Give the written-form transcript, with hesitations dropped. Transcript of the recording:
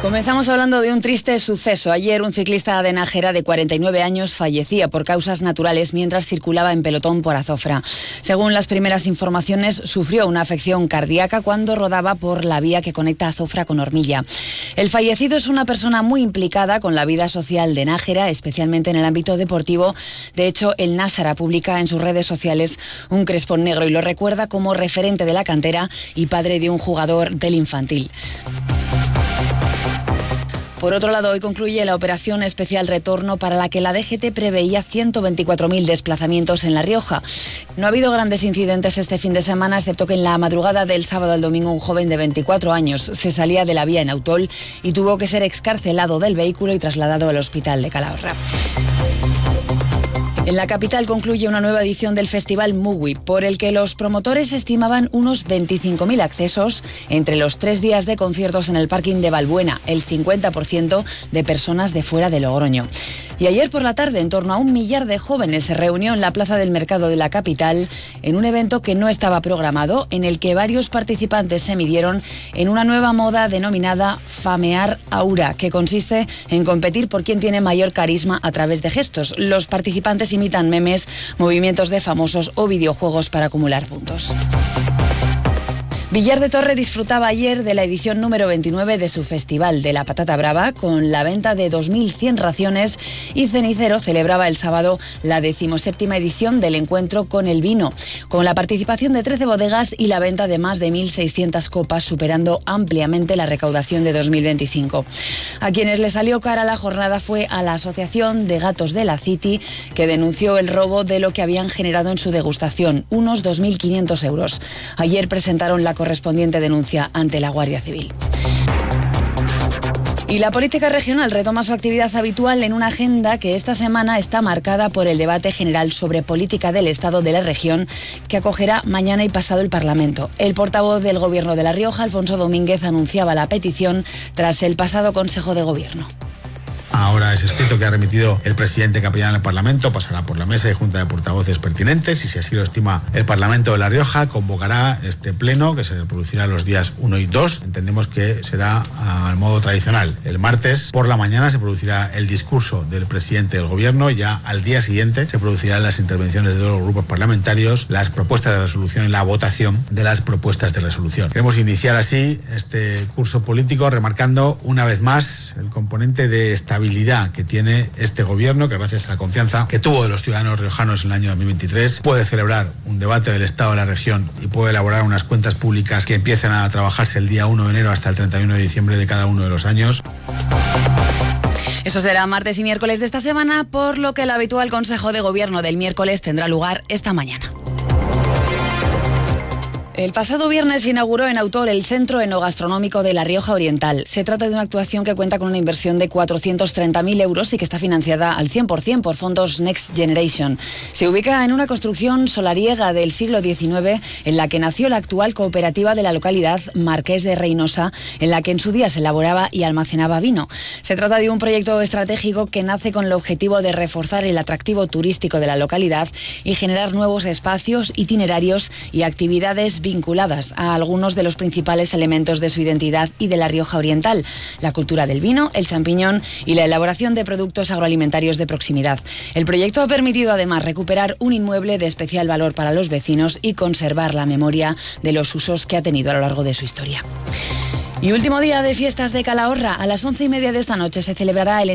Comenzamos hablando de un triste suceso. Ayer un ciclista de Nájera de 49 años fallecía por causas naturales mientras circulaba en pelotón por Azofra. Según las primeras informaciones, sufrió una afección cardíaca cuando rodaba por la vía que conecta Azofra con Ormilla. El fallecido es una persona muy implicada con la vida social de Nájera, especialmente en el ámbito deportivo. De hecho, el Nájera publica en sus redes sociales un crespón negro y lo recuerda como referente de la cantera y padre de un jugador del infantil. Por otro lado, hoy concluye la operación especial retorno para la que la DGT preveía 124.000 desplazamientos en La Rioja. No ha habido grandes incidentes este fin de semana, excepto que en la madrugada del sábado al domingo un joven de 24 años se salía de la vía en Autol y tuvo que ser excarcelado del vehículo y trasladado al hospital de Calahorra. En la capital concluye una nueva edición del Festival Mugui, por el que los promotores estimaban unos 25.000 accesos entre los 3 días de conciertos en el parking de Valbuena, el 50% de personas de fuera de Logroño. Y ayer por la tarde, en torno a 1 millar de jóvenes se reunió en la plaza del mercado de la capital en un evento que no estaba programado, en el que varios participantes se midieron en una nueva moda denominada Famear Aura, que consiste en competir por quién tiene mayor carisma a través de gestos. Los participantes imitan memes, movimientos de famosos o videojuegos para acumular puntos. Villar de Torre disfrutaba ayer de la edición número 29 de su Festival de la Patata Brava, con la venta de 2.100 raciones, y Cenicero celebraba el sábado la 17ª edición del encuentro con el vino, con la participación de 13 bodegas y la venta de más de 1.600 copas, superando ampliamente la recaudación de 2025. A quienes le salió cara la jornada fue a la Asociación de Gatos de la City, que denunció el robo de lo que habían generado en su degustación, unos 2.500 euros. Ayer presentaron la correspondiente denuncia ante la Guardia Civil. Y la política regional retoma su actividad habitual en una agenda que esta semana está marcada por el debate general sobre política del Estado de la región, que acogerá mañana y pasado el Parlamento. El portavoz del Gobierno de La Rioja, Alfonso Domínguez, anunciaba la petición tras el pasado Consejo de Gobierno. Ahora ese escrito que ha remitido el presidente capellán al Parlamento pasará por la mesa y junta de portavoces pertinentes y, si así lo estima el Parlamento de La Rioja, convocará este pleno que se producirá los días 1 y 2. Entendemos que será al modo tradicional. El martes por la mañana se producirá el discurso del presidente del Gobierno y ya al día siguiente se producirán las intervenciones de los grupos parlamentarios, las propuestas de resolución y la votación de las propuestas de resolución. Queremos iniciar así este curso político remarcando una vez más el componente de estabilidad que tiene este gobierno, que gracias a la confianza que tuvo de los ciudadanos riojanos en el año 2023 puede celebrar un debate del Estado de la región y puede elaborar unas cuentas públicas que empiecen a trabajarse el día 1 de enero hasta el 31 de diciembre de cada uno de los años. Eso será martes y miércoles de esta semana, por lo que el habitual Consejo de Gobierno del miércoles tendrá lugar esta mañana. El pasado viernes se inauguró en Autol el Centro Enogastronómico de La Rioja Oriental. Se trata de una actuación que cuenta con una inversión de 430.000 euros y que está financiada al 100% por fondos Next Generation. Se ubica en una construcción solariega del siglo XIX en la que nació la actual cooperativa de la localidad, Marqués de Reynosa, en la que en su día se elaboraba y almacenaba vino. Se trata de un proyecto estratégico que nace con el objetivo de reforzar el atractivo turístico de la localidad y generar nuevos espacios, itinerarios y actividades vinculadas a algunos de los principales elementos de su identidad y de La Rioja Oriental: la cultura del vino, el champiñón y la elaboración de productos agroalimentarios de proximidad. El proyecto ha permitido además recuperar un inmueble de especial valor para los vecinos y conservar la memoria de los usos que ha tenido a lo largo de su historia. Y último día de fiestas de Calahorra. A las 11:30 de esta noche se celebrará el